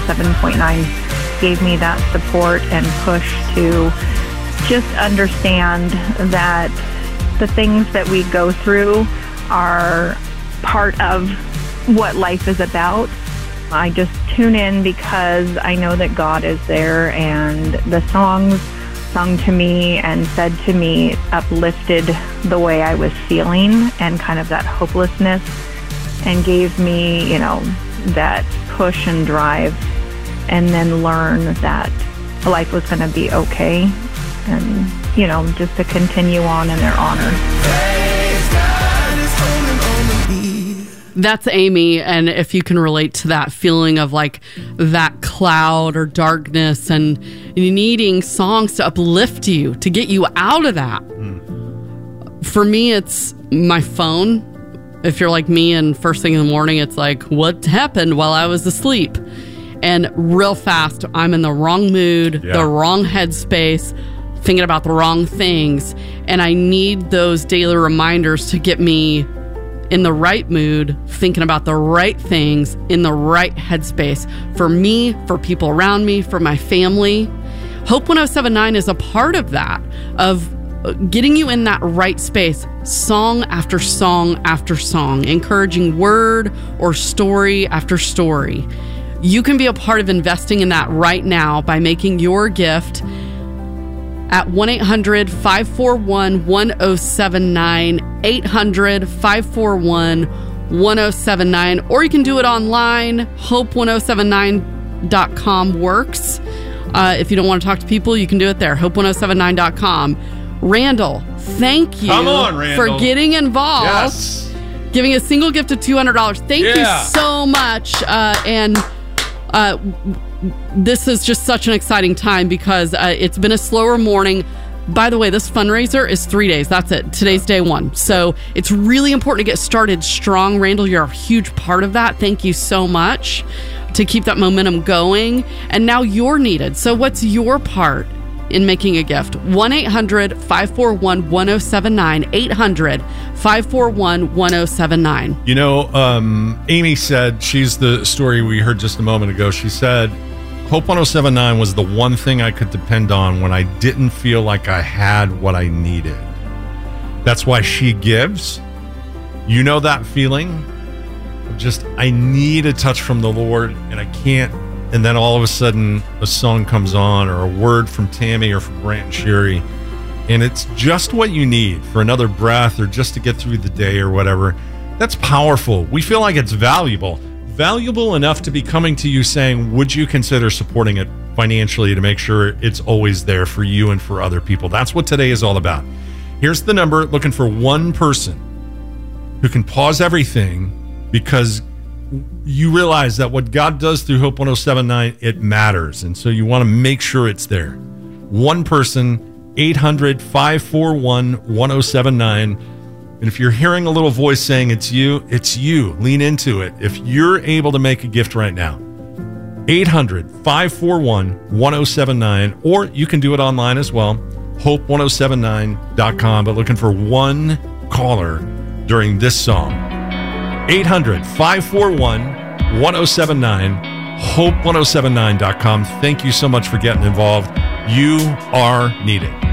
107.9 gave me that support and push to just understand that the things that we go through are part of what life is about. I just tune in because I know that God is there, and the songs sung to me and said to me uplifted the way I was feeling and kind of that hopelessness, and gave me, that push and drive, and then learn that life was going to be okay, and, just to continue on in their honor. That's Amy, and if you can relate to that feeling of like that cloud or darkness and needing songs to uplift you, to get you out of that. For me, it's my phone. If you're like me and first thing in the morning, it's like, what happened while I was asleep? And real fast, I'm in the wrong mood, the wrong headspace, thinking about the wrong things. And I need those daily reminders to get me in the right mood, thinking about the right things, in the right headspace for me, for people around me, for my family. Hope 107.9 is a part of that, of getting you in that right space, song after song after song, encouraging word or story after story. You can be a part of investing in that right now by making your gift at 1-800-541-1079, 800-541-1079, or you can do it online. Hope1079.com works. If you don't want to talk to people, you can do it there. Hope1079.com. Randall, thank you for getting involved. Yes. Giving a single gift of $200. Thank you so much. This is just such an exciting time because it's been a slower morning. By the way, this fundraiser is 3 days. That's it. Today's day one. So it's really important to get started strong. Randall, you're a huge part of that. Thank you so much to keep that momentum going. And now you're needed. So what's your part in making a gift? 1-800-541-1079, 800-541-1079. Amy said, she's the story we heard just a moment ago. She said, Hope 107.9 was the one thing I could depend on when I didn't feel like I had what I needed. That's why she gives. You know that feeling? Just, I need a touch from the Lord, and I can't. And then all of a sudden, a song comes on, or a word from Tammy or from Grant and Sherry, and it's just what you need for another breath or just to get through the day or whatever. That's powerful. We feel like it's valuable enough to be coming to you saying, would you consider supporting it financially to make sure it's always there for you and for other people? That's what today is all about. Here's the number, looking for one person who can pause everything because you realize that what God does through Hope 107.9, it matters. And so you want to make sure it's there. One person, 800-541-1079. And if you're hearing a little voice saying it's you. Lean into it. If you're able to make a gift right now, 800-541-1079, or you can do it online as well, hope1079.com, but looking for one caller during this song. 800-541-1079, hope1079.com. Thank you so much for getting involved. You are needed.